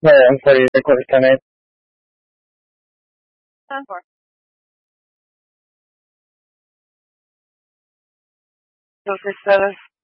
No, I'm sorry, the call is connected. 10-4. So 6-7.